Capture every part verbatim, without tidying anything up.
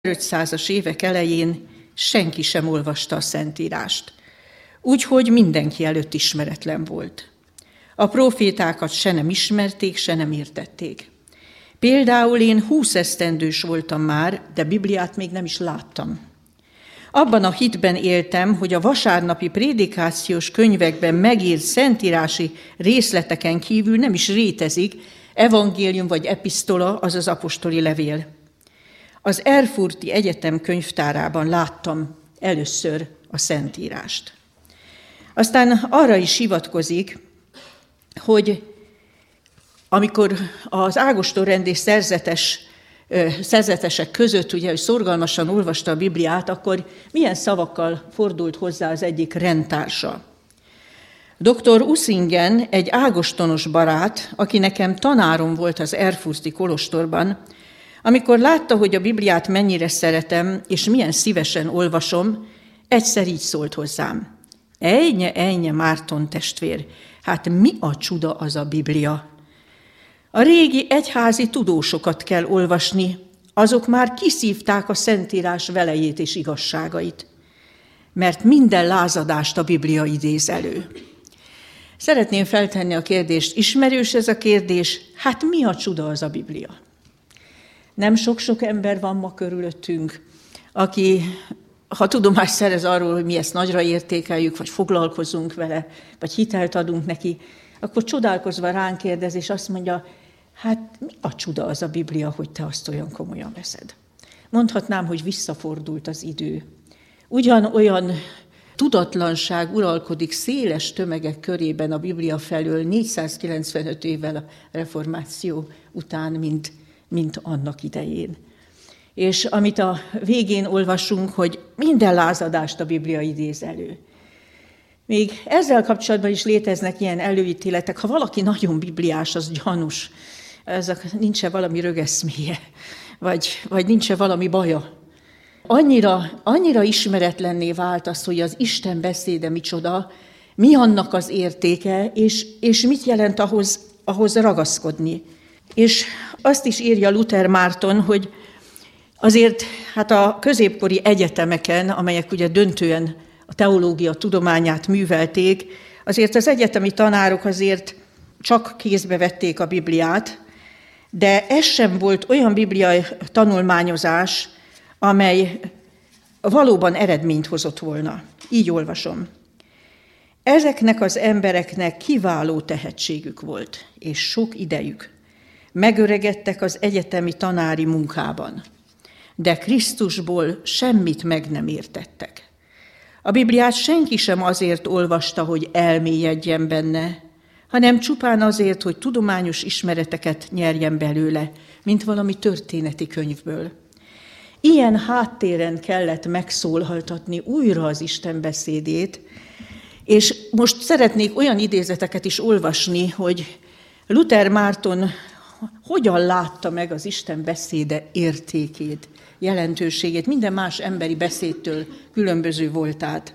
ezerötszázas évek elején senki sem olvasta a Szentírást, úgyhogy mindenki előtt ismeretlen volt. A prófétákat se nem ismerték, se nem értették. Például én húsz esztendős voltam már, de Bibliát még nem is láttam. Abban a hitben éltem, hogy a vasárnapi prédikációs könyvekben megírt szentírási részleteken kívül nem is létezik evangélium vagy episztola, azaz apostoli levél. Az Erfurti Egyetem könyvtárában láttam először a Szentírást. Aztán arra is hivatkozik, hogy amikor az ágostonrend és szerzetes, szerzetesek között, ugye, hogy szorgalmasan olvasta a Bibliát, akkor milyen szavakkal fordult hozzá az egyik rendtársa. doktor Ussingen, egy ágostonos barát, aki nekem tanárom volt az Erfurti kolostorban, amikor látta, hogy a Bibliát mennyire szeretem, és milyen szívesen olvasom, egyszer így szólt hozzám. Ejnye, ejnye, Márton testvér, hát mi a csuda az a Biblia? A régi egyházi tudósokat kell olvasni, azok már kiszívták a Szentírás velejét és igazságait, mert minden lázadást a Biblia idéz elő. Szeretném feltenni a kérdést, ismerős ez a kérdés? Hát mi a csuda az a Biblia? Nem sok-sok ember van ma körülöttünk, aki, ha tudomást szerez arról, hogy mi ezt nagyra értékeljük, vagy foglalkozunk vele, vagy hitelt adunk neki, akkor csodálkozva ránk kérdez, és azt mondja, hát mi a csuda az a Biblia, hogy te azt olyan komolyan veszed? Mondhatnám, hogy visszafordult az idő. Ugyanolyan tudatlanság uralkodik széles tömegek körében a Biblia felől négyszázkilencvenöt évvel a reformáció után, mint, mint annak idején. És amit a végén olvasunk, hogy minden lázadást a Biblia idéz elő. Még ezzel kapcsolatban is léteznek ilyen előítéletek, ha valaki nagyon bibliás, az gyanús, ez nincs-e valami rögeszméje, vagy, vagy nincs-e valami baja. Annyira, annyira ismeretlenné vált az, hogy az Isten beszéde micsoda, mi annak az értéke, és, és mit jelent ahhoz, ahhoz ragaszkodni. És azt is írja Luther Márton, hogy azért hát a középkori egyetemeken, amelyek ugye döntően a teológia tudományát művelték, azért az egyetemi tanárok azért csak kézbe vették a Bibliát, de ez sem volt olyan bibliai tanulmányozás, amely valóban eredményt hozott volna. Így olvasom. Ezeknek az embereknek kiváló tehetségük volt, és sok idejük. Megöregedtek az egyetemi tanári munkában, de Krisztusból semmit meg nem értettek. A Bibliát senki sem azért olvasta, hogy elmélyedjen benne, hanem csupán azért, hogy tudományos ismereteket nyerjen belőle, mint valami történeti könyvből. Ilyen háttéren kellett megszólaltatni újra az Isten beszédét, és most szeretnék olyan idézeteket is olvasni, hogy Luther Márton hogyan látta meg az Isten beszéde értékét, jelentőségét, minden más emberi beszédtől különböző voltát.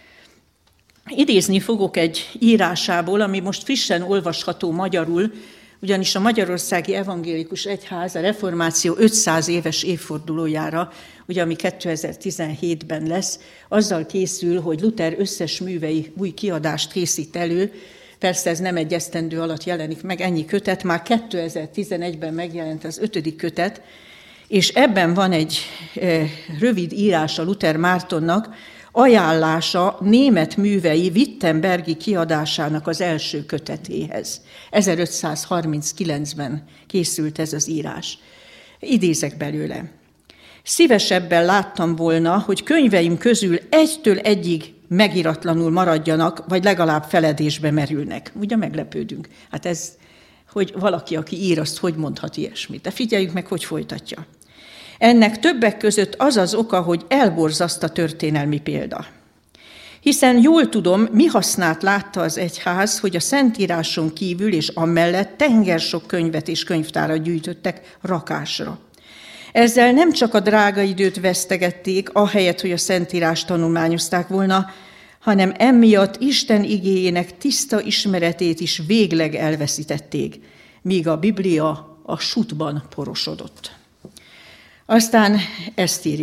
Idézni fogok egy írásából, ami most frissen olvasható magyarul, ugyanis a Magyarországi Evangélikus Egyház a reformáció ötszáz éves évfordulójára, ugye ami kétezer-tizenhétben lesz, azzal készül, hogy Luther összes művei új kiadást készít elő. Persze ez nem egy esztendő alatt jelenik meg, ennyi kötet, már kétezer-tizenegyben megjelent az ötödik kötet, és ebben van egy e, rövid írása Luther Mártonnak, ajánlása német művei Wittenbergi kiadásának az első kötetéhez. ezerötszázharminckilencben készült ez az írás. Idézek belőle. Szívesebben láttam volna, hogy könyveim közül egytől egyig megiratlanul maradjanak, vagy legalább feledésbe merülnek. Ugye meglepődünk. Hát ez, hogy valaki, aki ír, azt hogy mondhat ilyesmit. De figyeljük meg, hogy folytatja. Ennek többek között az az oka, hogy elborzaszt a történelmi példa. Hiszen jól tudom, mi hasznát látta az egyház, hogy a Szentíráson kívül és amellett tenger sok könyvet és könyvtárat gyűjtöttek rakásra. Ezzel nem csak a drága időt vesztegették, ahelyett, hogy a Szentírást tanulmányozták volna, hanem emiatt Isten igéjének tiszta ismeretét is végleg elveszítették, míg a Biblia a sutban porosodott. Aztán ezt írja